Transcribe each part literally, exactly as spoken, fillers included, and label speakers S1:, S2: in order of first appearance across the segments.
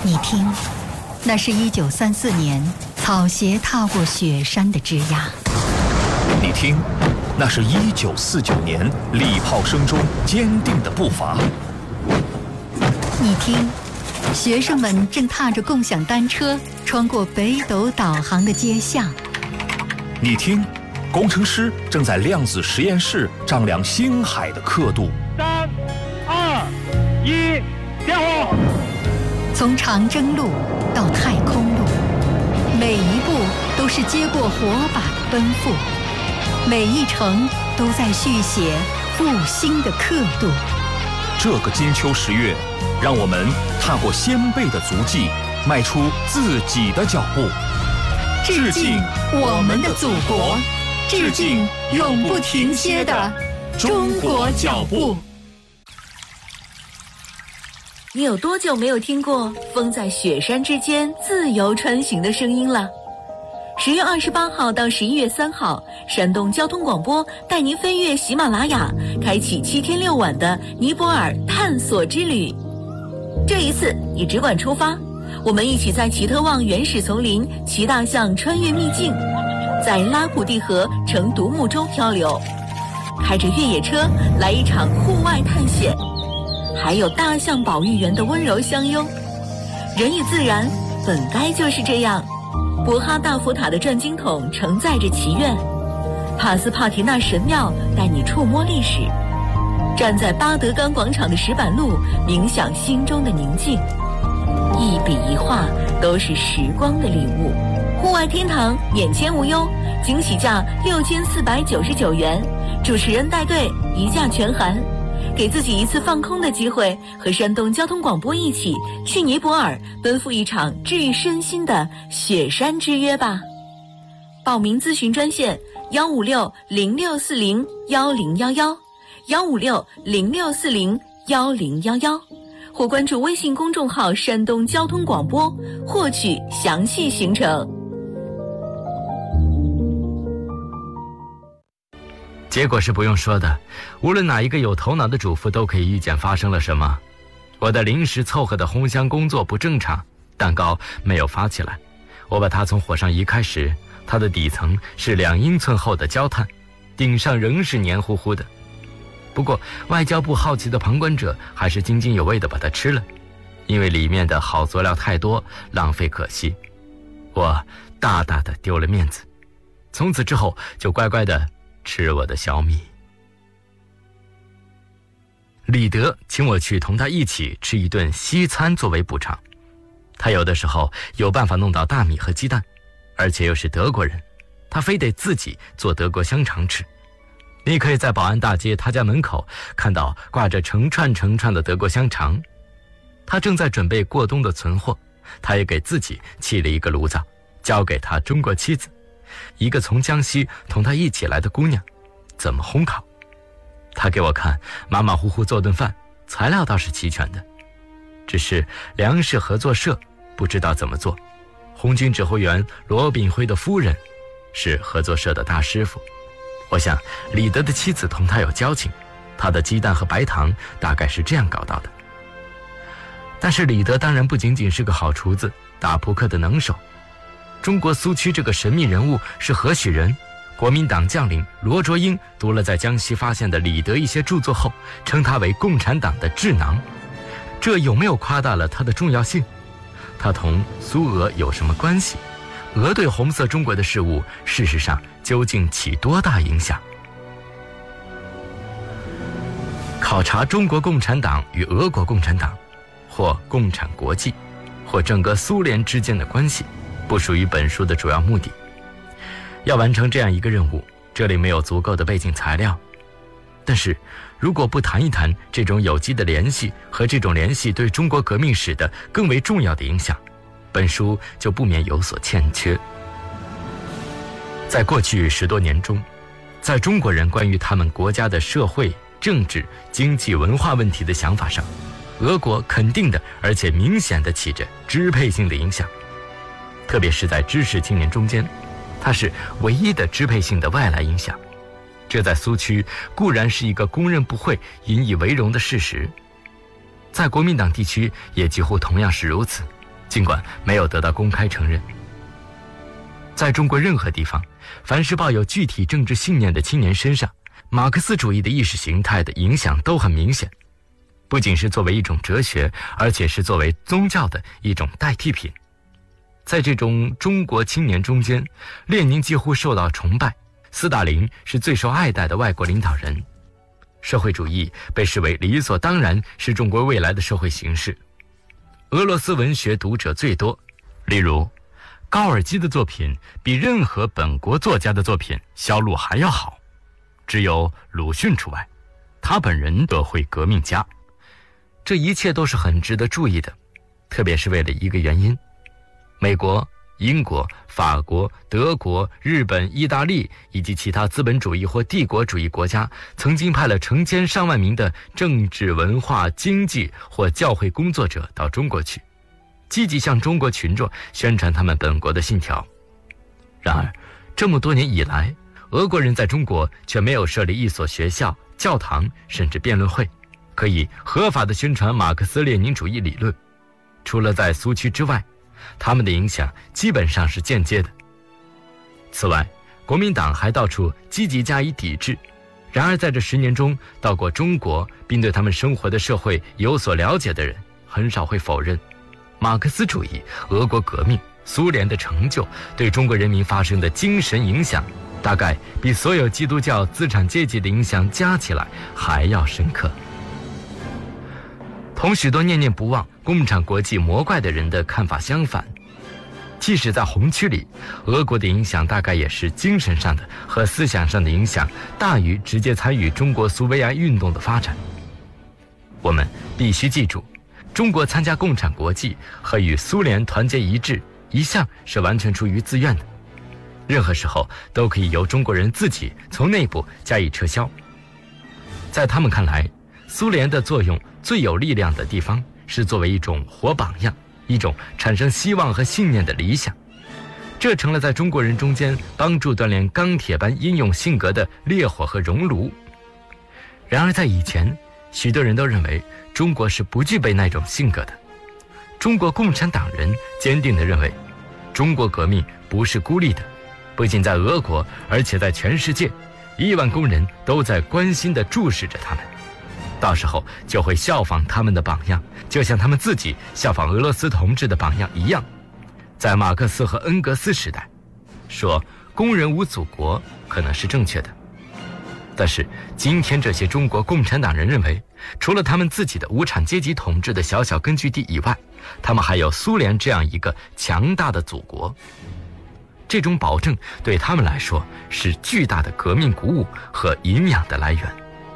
S1: 你听，那是一九三四年草鞋踏过雪山的枝桠。
S2: 你听，那是一九四九年礼炮声中坚定的步伐。
S1: 你听，学生们正踏着共享单车穿过北斗导航的街巷。
S2: 你听，工程师正在量子实验室丈量星海的刻度。
S3: 三、二、一，点火！
S1: 从长征路到太空路，每一步都是接过火把的奔赴，每一程都在续写复兴的刻度。
S2: 这个金秋十月，让我们踏过先辈的足迹，迈出自己的脚步。
S1: 致敬我们的祖国，致敬永不停歇的中国脚步。
S4: 你有多久没有听过风在雪山之间自由穿行的声音了？十月二十八号到十一月三号，山东交通广播带您飞越喜马拉雅，开启七天六晚的尼泊尔探索之旅。这一次你只管出发，我们一起在奇特旺原始丛林骑大象穿越秘境，在拉普蒂河乘独木舟漂流，开着越野车来一场户外探险，还有大象保育员的温柔相拥。人与自然本该就是这样。博哈大佛塔的转经筒承载着祈愿，帕斯帕提纳神庙带你触摸历史，站在巴德冈广场的石板路冥想心中的宁静。一笔一画都是时光的礼物。户外天堂免签无忧，惊喜价六千四百九十九元，主持人带队，一价全含。给自己一次放空的机会，和山东交通广播一起去尼泊尔奔赴一场治愈身心的雪山之约吧。报名咨询专线幺五六零六四零幺零幺幺，幺五六零六四零幺零幺幺，或关注微信公众号山东交通广播，获取详细行程。
S5: 结果是不用说的，无论哪一个有头脑的主妇都可以预见发生了什么。我的临时凑合的烘箱工作不正常，蛋糕没有发起来。我把它从火上移开时，它的底层是两英寸厚的焦炭，顶上仍是黏糊糊的。不过外交部好奇的旁观者还是津津有味地把它吃了，因为里面的好佐料太多，浪费可惜。我大大的丢了面子，从此之后就乖乖的吃我的小米。李德请我去同他一起吃一顿西餐作为补偿，他有的时候有办法弄到大米和鸡蛋，而且又是德国人，他非得自己做德国香肠吃。你可以在保安大街他家门口看到挂着成串成串的德国香肠，他正在准备过冬的存货。他也给自己砌了一个炉灶，交给他中国妻子，一个从江西同他一起来的姑娘，怎么烘烤。他给我看马马虎虎做顿饭，材料倒是齐全的，只是粮食合作社不知道怎么做。红军指挥员罗炳辉的夫人是合作社的大师傅，我想李德的妻子同他有交情，他的鸡蛋和白糖大概是这样搞到的。但是李德当然不仅仅是个好厨子，打扑克的能手。中国苏区这个神秘人物是何许人？国民党将领罗卓英读了在江西发现的李德一些著作后，称他为共产党的智囊，这有没有夸大了他的重要性？他同苏俄有什么关系？俄对红色中国的事物事实上究竟起多大影响？考察中国共产党与俄国共产党，或共产国际，或整个苏联之间的关系，不属于本书的主要目的。要完成这样一个任务，这里没有足够的背景材料。但是如果不谈一谈这种有机的联系和这种联系对中国革命史的更为重要的影响，本书就不免有所欠缺。在过去十多年中，在中国人关于他们国家的社会、政治、经济、文化问题的想法上，俄国肯定的而且明显的起着支配性的影响，特别是在知识青年中间，它是唯一的支配性的外来影响。这在苏区固然是一个公认不讳、引以为荣的事实，在国民党地区也几乎同样是如此。 尽管没有得到公开承认。在中国任何地方，凡是抱有具体政治信念的青年身上，马克思主义的意识形态的影响都很明显，不仅是作为一种哲学，而且是作为宗教的一种代替品。在这种中国青年中间，列宁几乎受到崇拜，斯大林是最受爱戴的外国领导人，社会主义被视为理所当然是中国未来的社会形式。俄罗斯文学读者最多，例如高尔基的作品比任何本国作家的作品销路还要好，只有鲁迅除外，他本人得会革命家。这一切都是很值得注意的，特别是为了一个原因：美国、英国、法国、德国、日本、意大利以及其他资本主义或帝国主义国家曾经派了成千上万名的政治、文化、经济或教会工作者到中国去，积极向中国群众宣传他们本国的信条。然而，这么多年以来，俄国人在中国却没有设立一所学校、教堂，甚至辩论会，可以合法地宣传马克思列宁主义理论。除了在苏区之外，他们的影响基本上是间接的。此外，国民党还到处积极加以抵制。然而在这十年中，到过中国并对他们生活的社会有所了解的人，很少会否认马克思主义、俄国革命、苏联的成就对中国人民发生的精神影响，大概比所有基督教资产阶级的影响加起来还要深刻。同许多念念不忘共产国际魔怪的人的看法相反，即使在红区里，俄国的影响大概也是精神上的和思想上的影响大于直接参与中国苏维埃运动的发展。我们必须记住，中国参加共产国际和与苏联团结一致一向是完全出于自愿的，任何时候都可以由中国人自己从内部加以撤销。在他们看来，苏联的作用最有力量的地方是作为一种活榜样，一种产生希望和信念的理想，这成了在中国人中间帮助锻炼钢铁般英勇性格的烈火和熔炉。然而在以前，许多人都认为中国是不具备那种性格的。中国共产党人坚定地认为，中国革命不是孤立的，不仅在俄国，而且在全世界，亿万工人都在关心地注视着他们，到时候就会效仿他们的榜样，就像他们自己效仿俄罗斯同志的榜样一样。在马克思和恩格斯时代，说工人无祖国可能是正确的，但是今天这些中国共产党人认为，除了他们自己的无产阶级统治的小小根据地以外，他们还有苏联这样一个强大的祖国。这种保证对他们来说是巨大的革命鼓舞和营养的来源。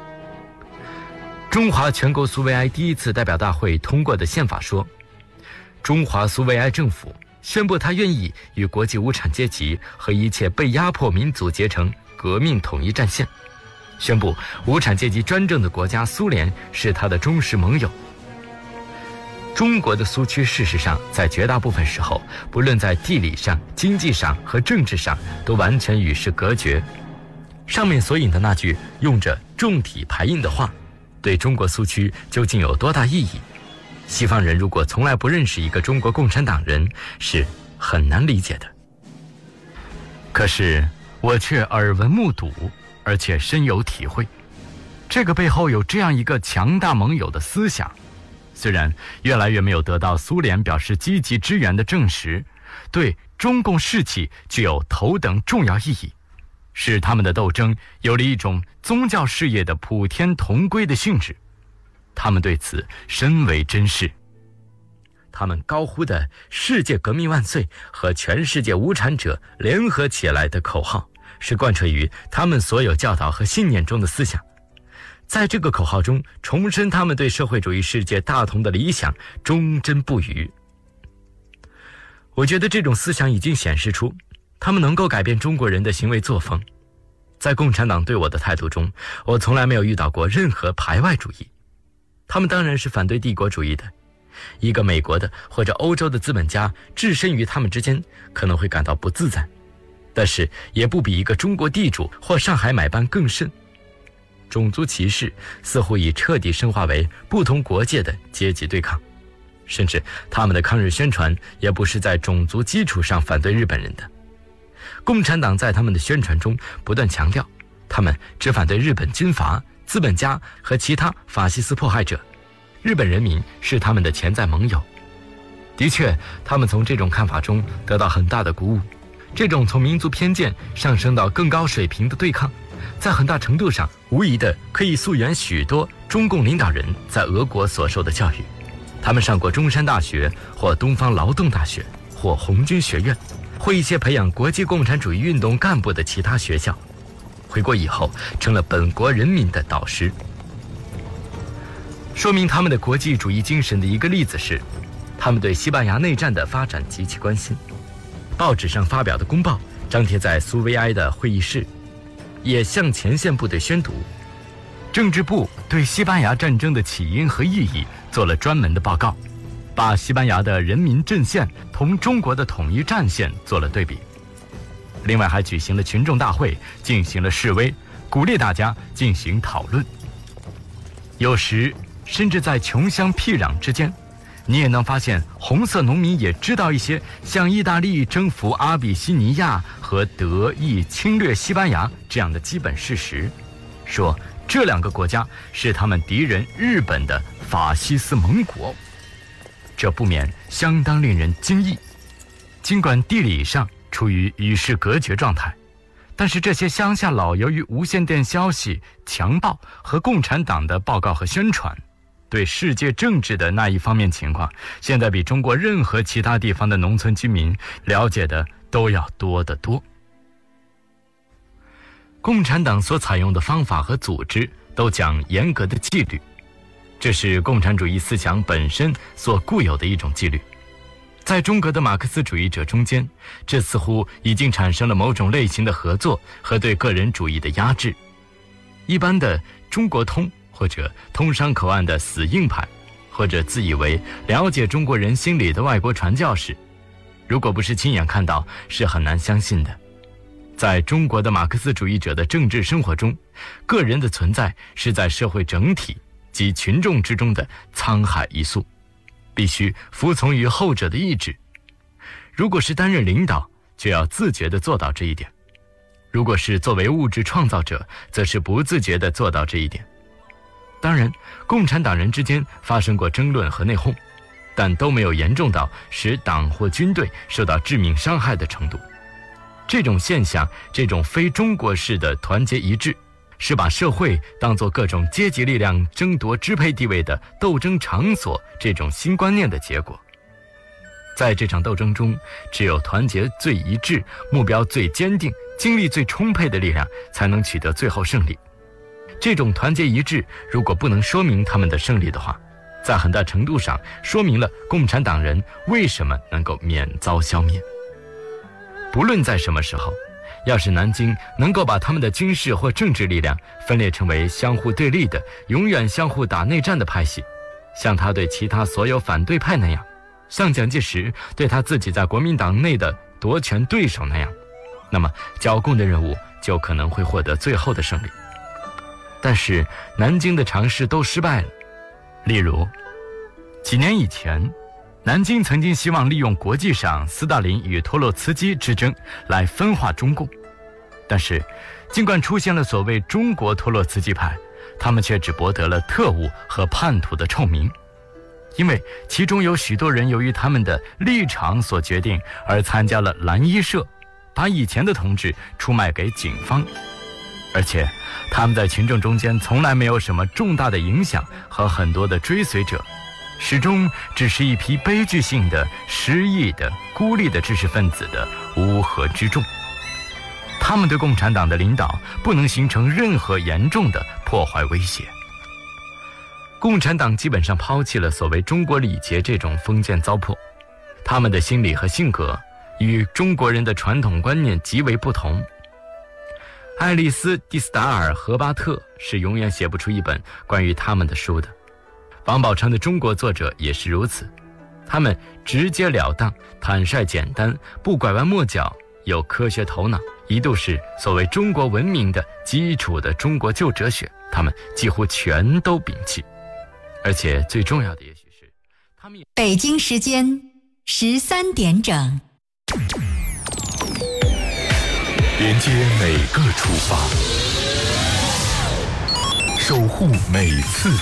S5: 中华全国苏维埃第一次代表大会通过的宪法说，中华苏维埃政府宣布他愿意与国际无产阶级和一切被压迫民族结成革命统一战线，宣布无产阶级专政的国家苏联是他的忠实盟友。中国的苏区事实上在绝大部分时候，不论在地理上、经济上和政治上，都完全与世隔绝。上面所引的那句用着重体排印的话，对中国苏区究竟有多大意义？西方人如果从来不认识一个中国共产党人，是很难理解的。可是我却耳闻目睹，而且深有体会，这个背后有这样一个强大盟友的思想，虽然越来越没有得到苏联表示积极支援的证实，对中共士气具有头等重要意义，使他们的斗争有了一种宗教事业的普天同归的性质。他们对此深为珍视。他们高呼的世界革命万岁和全世界无产者联合起来的口号，是贯彻于他们所有教导和信念中的思想，在这个口号中重申他们对社会主义世界大同的理想忠贞不渝。我觉得这种思想已经显示出他们能够改变中国人的行为作风。在共产党对我的态度中，我从来没有遇到过任何排外主义。他们当然是反对帝国主义的，一个美国的或者欧洲的资本家置身于他们之间可能会感到不自在，但是也不比一个中国地主或上海买办更甚。种族歧视似乎已彻底深化为不同国界的阶级对抗。 甚至他们的抗日宣传也不是在种族基础上反对日本人的。共产党在他们的宣传中不断强调，他们只反对日本军阀、资本家和其他法西斯迫害者，日本人民是他们的潜在盟友。的确，他们从这种看法中得到很大的鼓舞。这种从民族偏见上升到更高水平的对抗，在很大程度上无疑的可以溯源许多中共领导人在俄国所受的教育。他们上过中山大学或东方劳动大学或红军学院，或一些培养国际共产主义运动干部的其他学校，回国以后成了本国人民的导师。说明他们的国际主义精神的一个例子是，他们对西班牙内战的发展极其关心。报纸上发表的公报张贴在苏维埃的会议室，也向前线部队宣读。政治部对西班牙战争的起因和意义做了专门的报告，把西班牙的人民阵线同中国的统一战线做了对比。另外还举行了群众大会，进行了示威，鼓励大家进行讨论。有时甚至在穷乡僻壤之间，你也能发现红色农民也知道一些像意大利征服阿比西尼亚和德意侵略西班牙这样的基本事实，说这两个国家是他们敌人日本的法西斯盟国，这不免相当令人惊异。尽管地理上处于与世隔绝状态，但是这些乡下佬由于无线电消息、强暴和共产党的报告和宣传，对世界政治的那一方面情况，现在比中国任何其他地方的农村居民了解的都要多得多。共产党所采用的方法和组织都讲严格的纪律，这是共产主义思想本身所固有的一种纪律。在中国的马克思主义者中间，这似乎已经产生了某种类型的合作和对个人主义的压制。一般的中国通或者通商口岸的死硬派，或者自以为了解中国人心理的外国传教士，如果不是亲眼看到，是很难相信的。在中国的马克思主义者的政治生活中，个人的存在是在社会整体及群众之中的沧海一粟，必须服从于后者的意志。如果是担任领导，就要自觉地做到这一点；如果是作为物质创造者，则是不自觉地做到这一点。当然，共产党人之间发生过争论和内讧，但都没有严重到使党或军队受到致命伤害的程度。这种现象，这种非中国式的团结一致，是把社会当作各种阶级力量争夺支配地位的斗争场所这种新观念的结果。在这场斗争中，只有团结最一致、目标最坚定、精力最充沛的力量，才能取得最后胜利。这种团结一致如果不能说明他们的胜利的话，在很大程度上说明了共产党人为什么能够免遭消灭。不论在什么时候，要是南京能够把他们的军事或政治力量分裂成为相互对立的、永远相互打内战的派系，像他对其他所有反对派那样，像蒋介石对他自己在国民党内的夺权对手那样，那么剿共的任务就可能会获得最后的胜利。但是南京的尝试都失败了。例如，几年以前，南京曾经希望利用国际上斯大林与托洛茨基之争来分化中共，但是尽管出现了所谓中国托洛茨基派，他们却只博得了特务和叛徒的臭名，因为其中有许多人由于他们的立场所决定而参加了蓝衣社，把以前的同志出卖给警方，而且他们在群众中间从来没有什么重大的影响和很多的追随者，始终只是一批悲剧性的、失意的、孤立的知识分子的乌合之众。他们对共产党的领导不能形成任何严重的破坏威胁。共产党基本上抛弃了所谓中国礼节这种封建糟粕，他们的心理和性格与中国人的传统观念极为不同。爱丽丝·蒂斯达尔·荷巴特是永远写不出一本关于他们的书的。王宝钏的中国作者也是如此，他们直截了当、坦率简单，不拐弯抹角，有科学头脑，一度是所谓中国文明的基础的中国旧哲学，他们几乎全都摒弃。而且最重要的也许是他们也
S1: 北京时间十三点整。
S6: 连接每个出发，守护每次